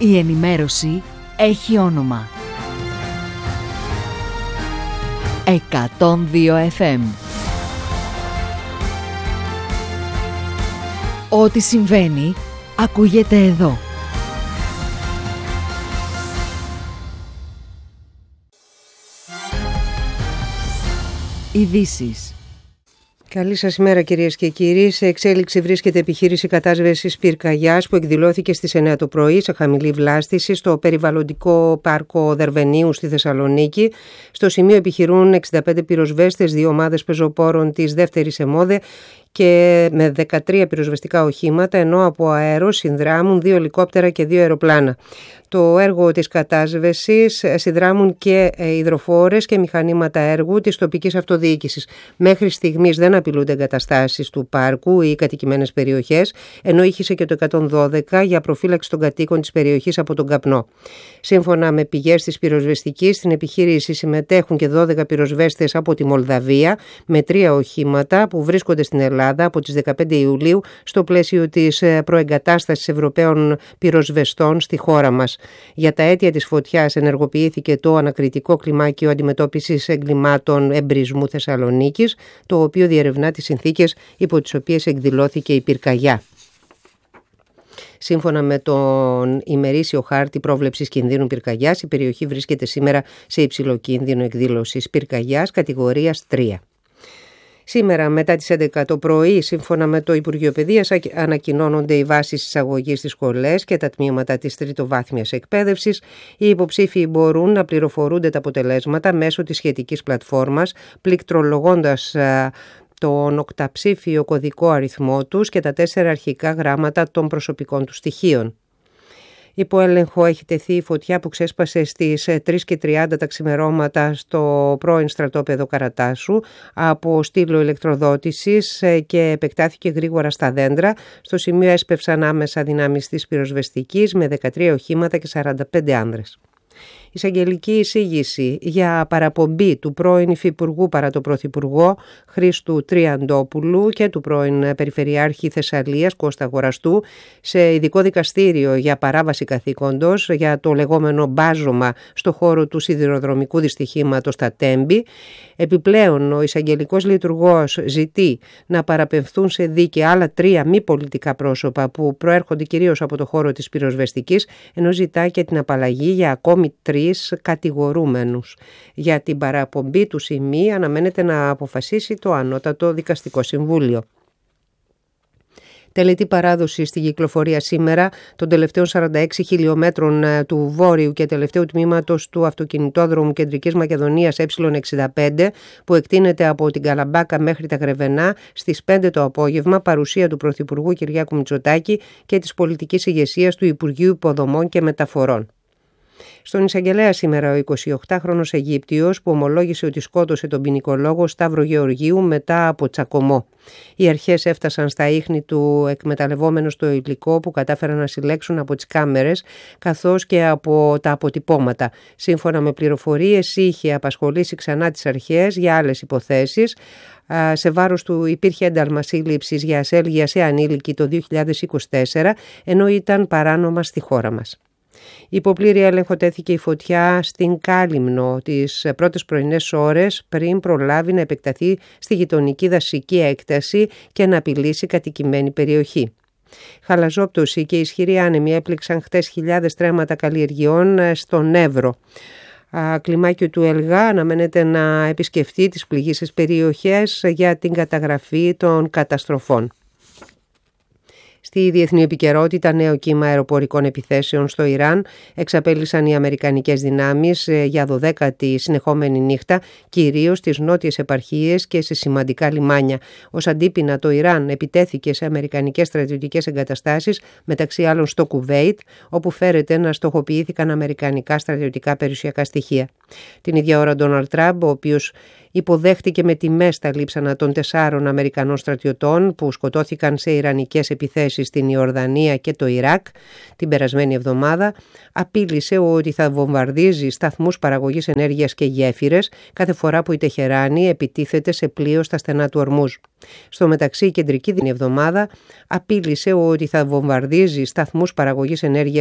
Η ενημέρωση έχει όνομα. 102 FM. Ό,τι συμβαίνει, ακούγεται εδώ. Ειδήσεις. Καλή σας ημέρα κυρίες και κύριοι. Σε εξέλιξη βρίσκεται επιχείρηση κατάσβεσης πυρκαγιάς που εκδηλώθηκε στις 9 το πρωί σε χαμηλή βλάστηση στο περιβαλλοντικό πάρκο Δερβενίου στη Θεσσαλονίκη. Στο σημείο επιχειρούν 65 πυροσβέστες, 2 ομάδες πεζοπόρων της δεύτερης ΕΜΟΔΕ και με 13 πυροσβεστικά οχήματα, ενώ από αέρο συνδράμουν 2 ελικόπτερα και 2 αεροπλάνα. Το έργο της κατάσβεσης συνδράμουν και υδροφόρες και μηχανήματα έργου της τοπικής αυτοδιοίκησης. Μέχρι στιγμής δεν απειλούνται εγκαταστάσεις του πάρκου ή κατοικημένες περιοχές, ενώ ήχησε και το 112 για προφύλαξη των κατοίκων της περιοχής από τον καπνό. Σύμφωνα με πηγές της πυροσβεστικής, στην επιχείρηση συμμετέχουν και 12 πυροσβέστες από τη Μολδαβία με 3 οχήματα που βρίσκονται στην Ελλάδα από τις 15 Ιουλίου στο πλαίσιο της προεγκατάστασης Ευρωπαίων πυροσβεστών στη χώρα μας. Για τα αίτια της φωτιάς ενεργοποιήθηκε το ανακριτικό κλιμάκιο αντιμετώπισης εγκλημάτων εμπρισμού Θεσσαλονίκης, το οποίο διερευνά τις συνθήκες υπό τις οποίες εκδηλώθηκε η πυρκαγιά. Σύμφωνα με τον ημερήσιο χάρτη πρόβλεψης κινδύνου πυρκαγιάς, η περιοχή βρίσκεται σήμερα σε υψηλό κίνδυνο εκδήλωσης πυρκαγιάς κατηγορίας 3. Σήμερα μετά τις 11 το πρωί, σύμφωνα με το Υπουργείο Παιδείας, ανακοινώνονται οι βάσεις εισαγωγής στις σχολές και τα τμήματα της τριτοβάθμιας εκπαίδευσης. Οι υποψήφοι μπορούν να πληροφορούνται τα αποτελέσματα μέσω της σχετικής πλατφόρμας, πληκτρολογώντας τον οκταψήφιο κωδικό αριθμό τους και τα 4 αρχικά γράμματα των προσωπικών τους στοιχείων. Υπό έλεγχο έχει τεθεί η φωτιά που ξέσπασε στις 3:30 τα ξημερώματα στο πρώην στρατόπεδο Καρατάσου από στήλο ηλεκτροδότησης και επεκτάθηκε γρήγορα στα δέντρα. Στο σημείο έσπευσαν άμεσα δυνάμεις της πυροσβεστικής με 13 οχήματα και 45 άνδρες. Εισαγγελική εισήγηση για παραπομπή του πρώην Υφυπουργού παρά το Πρωθυπουργό Χρήστου Τριαντόπουλου και του πρώην Περιφερειάρχη Θεσσαλίας Κώστα Αγοραστού σε ειδικό δικαστήριο για παράβαση καθήκοντος για το λεγόμενο μπάζωμα στο χώρο του σιδηροδρομικού δυστυχήματος στα Τέμπη. Επιπλέον, ο εισαγγελικός λειτουργός ζητεί να παραπεμφθούν σε δίκη άλλα 3 μη πολιτικά πρόσωπα που προέρχονται κυρίως από το χώρο της πυροσβεστικής, ενώ ζητά και την απαλλαγή για ακόμη 3 κατηγορούμενους. Για την παραπομπή του ΣΥΜΗ αναμένεται να αποφασίσει το Ανώτατο Δικαστικό Συμβούλιο. Τελετή παράδοση στην κυκλοφορία σήμερα των τελευταίων 46 χιλιόμετρων του βόρειου και τελευταίου τμήματος του αυτοκινητόδρομου Κεντρικής Μακεδονίας Ε65 που εκτείνεται από την Καλαμπάκα μέχρι τα Γρεβενά στις 5 το απόγευμα, παρουσία του Πρωθυπουργού Κυριάκου Μητσοτάκη και της πολιτικής ηγεσίας του Υπουργείου Υποδομών και Μεταφορών. Στον εισαγγελέα σήμερα ο 28χρονος Αιγύπτιος που ομολόγησε ότι σκότωσε τον ποινικολόγο Σταύρο Γεωργίου μετά από τσακωμό. Οι αρχές έφτασαν στα ίχνη του εκμεταλλευόμενος το υλικό που κατάφεραν να συλλέξουν από τις κάμερες καθώς και από τα αποτυπώματα. Σύμφωνα με πληροφορίες είχε απασχολήσει ξανά τις αρχές για άλλες υποθέσεις. Σε βάρος του υπήρχε ένταλμα σύλληψης για ασέλγεια σε ανήλικη το 2024 ενώ ήταν παράνομα στη χώρα μας. Υπό πλήρη έλεγχο τέθηκε η φωτιά στην Κάλυμνο τις πρώτες πρωινές ώρες πριν προλάβει να επεκταθεί στη γειτονική δασική έκταση και να απειλήσει κατοικημένη περιοχή. Χαλαζόπτωση και ισχυροί άνεμοι έπληξαν χτες χιλιάδες τρέματα καλλιεργειών στον Εύρο. Κλιμάκιο του ΕΛΓΑ αναμένεται να επισκεφτεί τις πληγείσες περιοχές για την καταγραφή των καταστροφών. Στη διεθνή επικαιρότητα, νέο κύμα αεροπορικών επιθέσεων στο Ιράν εξαπέλυσαν οι αμερικανικές δυνάμεις για 12η συνεχόμενη νύχτα, κυρίως στις νότιες επαρχίες και σε σημαντικά λιμάνια. Ως αντίπεινα, το Ιράν επιτέθηκε σε αμερικανικές στρατιωτικές εγκαταστάσεις, μεταξύ άλλων στο Κουβέιτ, όπου φέρεται να στοχοποιήθηκαν αμερικανικά στρατιωτικά περιουσιακά στοιχεία. Την ίδια ώρα, ο Ντόναλντ Τραμπ, ο οποίος υποδέχτηκε με τιμές τα λείψανα των 4 Αμερικανών στρατιωτών που σκοτώθηκαν σε ιρανικές επιθέσεις στην Ιορδανία και το Ιράκ την περασμένη εβδομάδα, απείλησε ότι θα βομβαρδίζει σταθμούς παραγωγής ενέργειας και γέφυρες κάθε φορά που η Τεχεράνη επιτίθεται σε πλοίο στα στενά του Ορμούζ. Στο μεταξύ, η κεντρική εβδομάδα απείλησε ότι θα βομβαρδίζει σταθμούς παραγωγής ενέργειας